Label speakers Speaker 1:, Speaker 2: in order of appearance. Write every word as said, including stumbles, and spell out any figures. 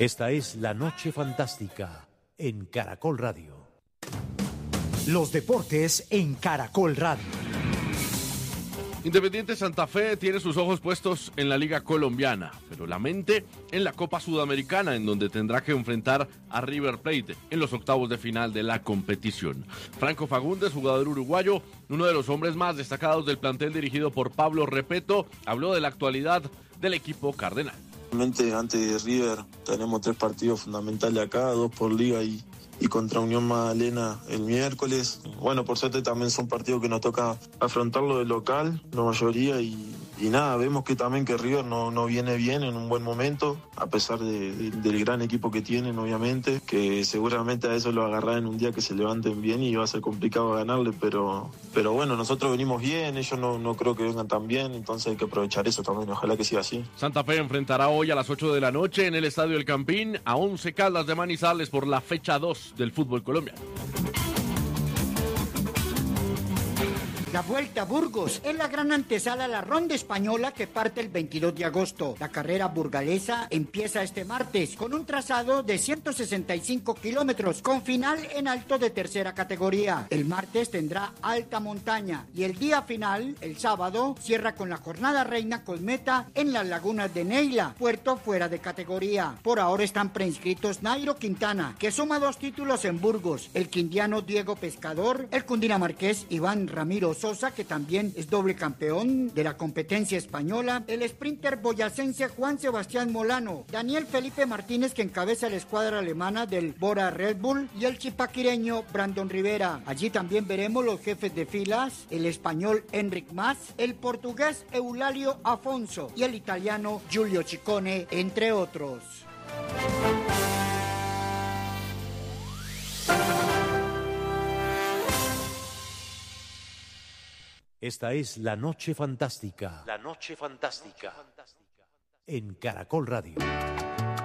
Speaker 1: Esta es La Noche Fantástica en Caracol Radio.
Speaker 2: Los deportes en Caracol Radio.
Speaker 3: Independiente Santa Fe tiene sus ojos puestos en la Liga Colombiana, pero la mente en la Copa Sudamericana, en donde tendrá que enfrentar a River Plate en los octavos de final de la competición. Franco Fagundes, jugador uruguayo, uno de los hombres más destacados del plantel dirigido por Pablo Repeto, habló de la actualidad del equipo cardenal.
Speaker 4: Realmente antes de River tenemos tres partidos fundamentales acá, dos por Liga y y contra Unión Magdalena el miércoles. Bueno, por suerte también son partidos que nos toca afrontarlo de local, la mayoría, y, y nada, vemos que también que River no, no viene bien en un buen momento, a pesar de, de, del gran equipo que tienen, obviamente, que seguramente a eso lo agarrará en un día que se levanten bien y va a ser complicado ganarle, pero, pero bueno, nosotros venimos bien, ellos no, no creo que vengan tan bien, entonces hay que aprovechar eso también, ojalá que siga así.
Speaker 3: Santa Fe enfrentará hoy a las ocho de la noche en el Estadio El Campín a Once Caldas de Manizales por la fecha dos del fútbol colombiano.
Speaker 5: La Vuelta a Burgos es la gran antesala a la ronda española que parte el veintidós de agosto. La carrera burgalesa empieza este martes con un trazado de ciento sesenta y cinco kilómetros con final en alto de tercera categoría. El martes tendrá alta montaña y el día final, el sábado, cierra con la jornada reina con meta en las lagunas de Neila, puerto fuera de categoría. Por ahora están preinscritos Nairo Quintana, que suma dos títulos en Burgos, el quindiano Diego Pescador, el cundinamarqués Iván Ramiro Sosa, que también es doble campeón de la competencia española, el sprinter boyacense Juan Sebastián Molano, Daniel Felipe Martínez, que encabeza la escuadra alemana del Bora Red Bull, y el chipaquireño Brandon Rivera. Allí también veremos los jefes de filas, el español Enric Mas, el portugués Eulalio Afonso y el italiano Giulio Ciccone, entre otros.
Speaker 1: Esta es La Noche Fantástica. La Noche Fantástica. En Caracol Radio.